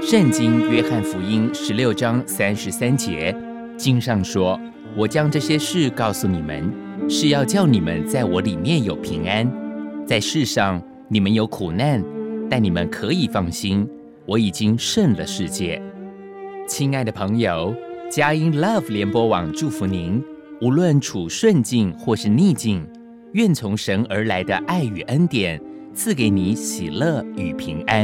圣经约翰福音16章33节，经上说：“我将这些事告诉你们，是要叫你们在我里面有平安。在世上你们有苦难，但你们可以放心，我已经胜了世界。”亲爱的朋友，佳音 Love 联播网祝福您，无论处顺境或是逆境，愿从神而来的爱与恩典赐给你喜乐与平安。